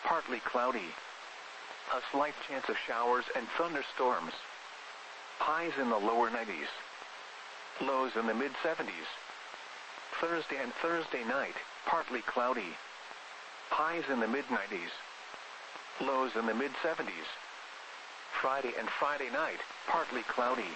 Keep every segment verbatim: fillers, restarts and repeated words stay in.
partly cloudy. A slight chance of showers and thunderstorms. Highs in the lower nineties. Lows in the mid seventies. Thursday and Thursday night, partly cloudy. Highs in the mid nineties. Lows in the mid seventies. Friday and Friday night, partly cloudy.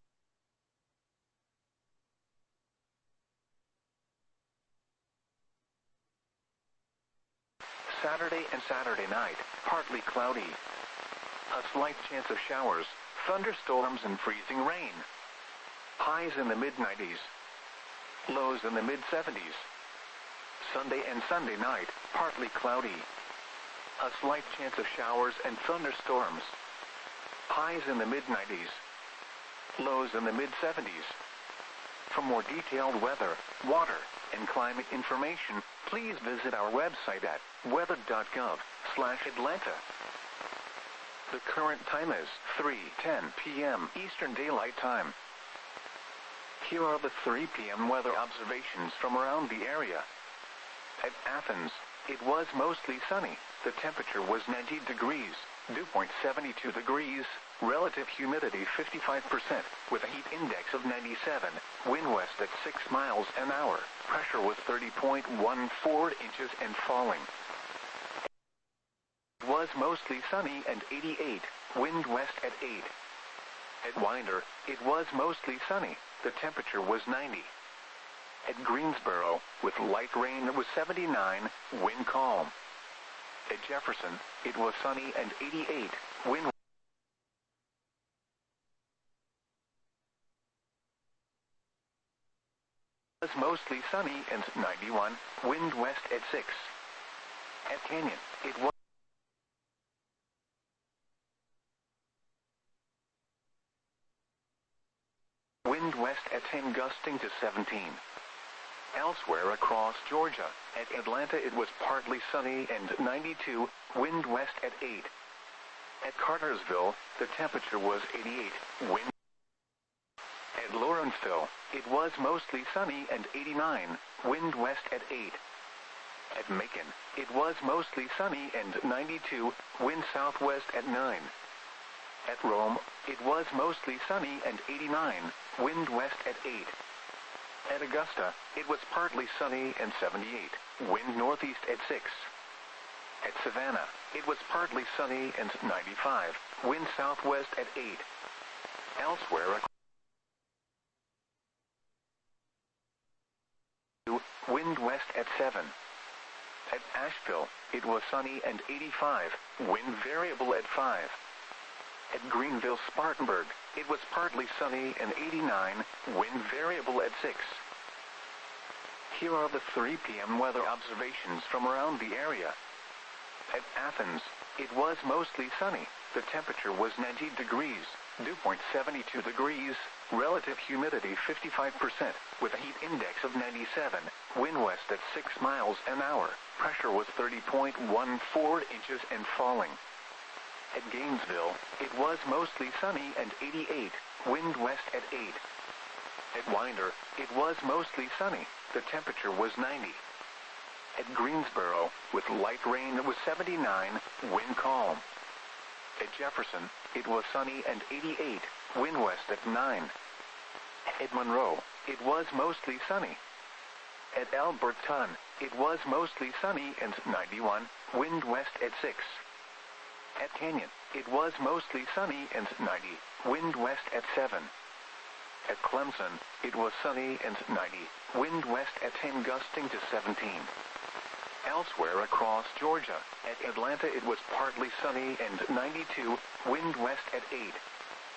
Saturday and Saturday night, partly cloudy. A slight chance of showers, thunderstorms and freezing rain. Highs in the mid nineties. Lows in the mid seventies. Sunday and Sunday night, partly cloudy. A slight chance of showers and thunderstorms. Highs in the mid nineties. Lows in the mid seventies. For more detailed weather, water, and climate information, please visit our website at weather.gov slash Atlanta. The current time is three ten p m Eastern Daylight Time. Here are the three p m weather observations from around the area. At Athens, it was mostly sunny. The temperature was ninety degrees, dew point seventy-two degrees, relative humidity fifty-five percent, with a heat index of ninety-seven, wind west at six miles an hour, pressure was thirty point one four inches and falling. It was mostly sunny and eighty-eight, wind west at eight. At Winder, it was mostly sunny. The temperature was ninety. At Greensboro, with light rain, it was seventy-nine, wind calm. At Jefferson, it was sunny and eighty-eight, wind was mostly sunny and ninety-one, wind west at six. At Canyon, it was wind west at ten, gusting to seventeen. Elsewhere across Georgia, at Atlanta it was partly sunny and ninety-two, wind west at eight. At Cartersville, the temperature was eighty-eight, wind. At Lawrenceville, it was mostly sunny and eighty-nine, wind west at eight. At Macon, it was mostly sunny and ninety-two, wind southwest at nine. At Rome, it was mostly sunny and eighty-nine, wind west at eight. At Augusta, it was partly sunny and seventy-eight, wind northeast at six. At Savannah, it was partly sunny and ninety-five, wind southwest at eight. Elsewhere, wind west at seven. At Asheville, it was sunny and eighty-five, wind variable at five. At Greenville, Spartanburg, it was partly sunny and eighty-nine, wind variable at six. Here are the three p m weather observations from around the area. At Athens, it was mostly sunny. The temperature was ninety degrees, dew point seventy-two degrees, relative humidity fifty-five percent, with a heat index of ninety-seven, wind west at six miles an hour, pressure was thirty point one four inches and falling. At Gainesville, it was mostly sunny and eighty-eight, wind west at eight. At Winder, it was mostly sunny. The temperature was ninety. At Greensboro, with light rain, it was seventy-nine, wind calm. At Jefferson, it was sunny and eighty-eight, wind west at nine. At Monroe, it was mostly sunny. At Alberton, it was mostly sunny and ninety-one, wind west at six. At Canyon, it was mostly sunny and ninety, wind west at seven. At Clemson, it was sunny and ninety, wind west at ten, gusting to seventeen. Elsewhere across Georgia, at Atlanta it was partly sunny and ninety-two, wind west at eight.